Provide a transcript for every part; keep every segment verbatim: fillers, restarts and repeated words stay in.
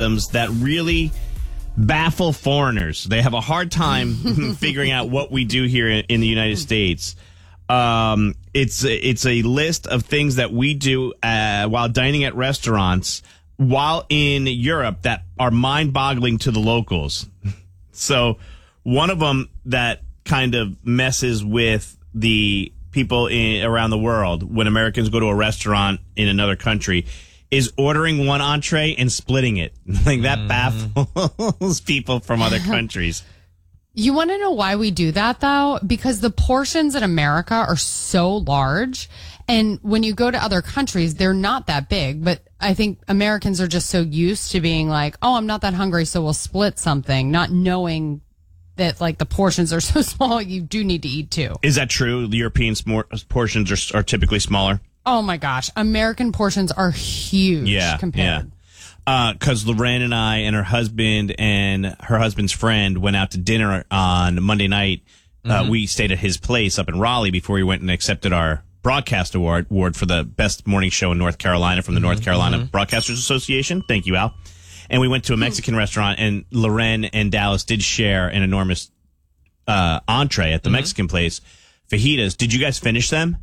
customs that really baffle foreigners. They have a hard time figuring out what we do here in, in the United States. Um, it's it's a list of things that we do uh, while dining at restaurants while in Europe that are mind-boggling to the locals. So one of them that kind of messes with the people in, around the world when Americans go to a restaurant in another country is ordering one entree and splitting it. Like that mm. baffles people from other countries. You want to know why we do that, though? Because the portions in America are so large. And when you go to other countries, they're not that big. But I think Americans are just so used to being like, oh, I'm not that hungry, so we'll split something, not knowing that, like, the portions are so small, you do need to eat two. Is that true? The European smor- portions are, are typically smaller? Oh, my gosh. American portions are huge yeah, compared. Yeah. Because uh, Lorraine and I and her husband and her husband's friend went out to dinner on Monday night. Uh, mm-hmm. We stayed at his place up in Raleigh before we went and accepted our broadcast award, award for the best morning show in North Carolina from the mm-hmm. North Carolina mm-hmm. Broadcasters Association. Thank you, Al. And we went to a Mexican mm-hmm. restaurant, and Lorraine and Dallas did share an enormous uh, entree at the mm-hmm. Mexican place. Fajitas. Did you guys finish them?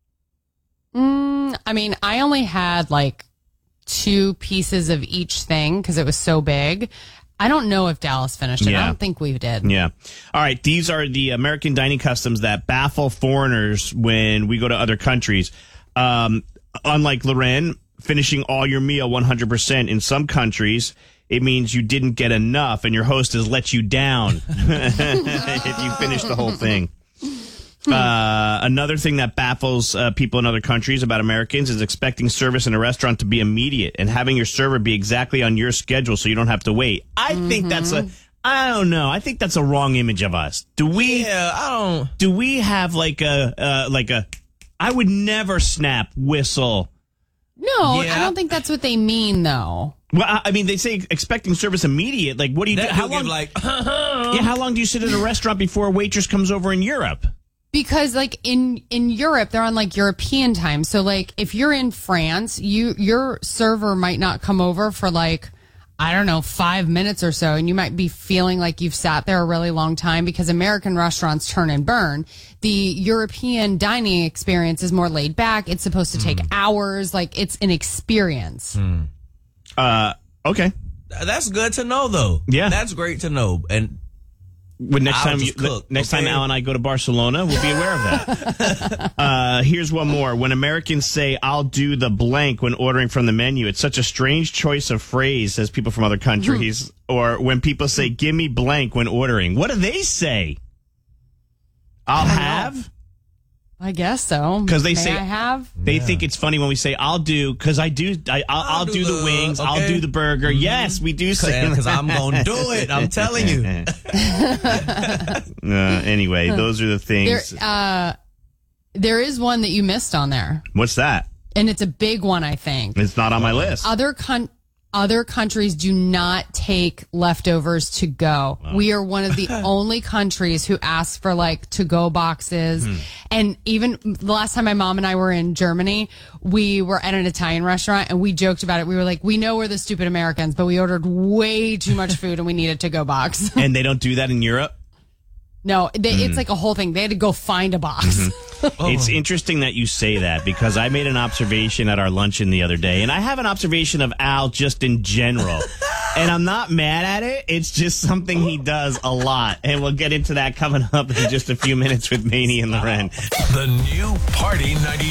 Mm, I mean, I only had like two pieces of each thing because it was so big. I don't know if Dallas finished it. Yeah. I don't think we did. Yeah. All right. These are the American dining customs that baffle foreigners when we go to other countries. Um, unlike Lorraine, finishing all your meal one hundred percent in some countries, it means you didn't get enough and your host has let you down if you finish the whole thing. Uh, another thing that baffles uh, people in other countries about Americans is expecting service in a restaurant to be immediate and having your server be exactly on your schedule so you don't have to wait. I mm-hmm. think that's a, I don't know. I think that's a wrong image of us. Do we? Yeah, I don't. Do we have like a, uh, like a? I would never snap, whistle. No, yeah. I don't think that's what they mean, though. Well, I mean, they say expecting service immediate. Like, what do you that, do? How long? Like, yeah, how long do you sit at a restaurant before a waitress comes over in Europe? Because like in, in Europe, they're on like European time. So like if you're in France, you your server might not come over for like, I don't know, five minutes or so. And you might be feeling like you've sat there a really long time because American restaurants turn and burn. The European dining experience is more laid back. It's supposed to take mm. hours. Like it's an experience. Mm. Uh, okay. That's good to know though. Yeah. That's great to know. And When next I'll time, you, cook, next okay? time Al and I go to Barcelona, we'll be aware of that. uh, here's one more. When Americans say, I'll do the blank when ordering from the menu, it's such a strange choice of phrase, says people from other countries. or when people say, give me blank when ordering. What do they say? I'll have? Know. I guess so. Because they May say, I have? They yeah. think it's funny when we say, I'll do, because I do, I, I'll, I'll, I'll do, do the, the wings, okay. I'll do the burger. Mm-hmm. Yes, we do say that. Because I'm going to do it. I'm telling you. uh, anyway, those are the things. There, uh, there is one that you missed on there. What's that? And it's a big one, I think. It's not on my list. Other con- Other countries do not take leftovers to go. Wow. We are one of the only countries who ask for like to go boxes. Hmm. And even the last time my mom and I were in Germany, we were at an Italian restaurant and we joked about it. We were like, we know we're the stupid Americans, but we ordered way too much food and we needed to go box. And they don't do that in Europe? No, they, mm. it's like a whole thing. They had to go find a box. Mm-hmm. oh. It's interesting that you say that because I made an observation at our luncheon the other day, and I have an observation of Al just in general. And I'm not mad at it. It's just something he does a lot. And we'll get into that coming up in just a few minutes with Maney and Loren. The new Party ninety-eight.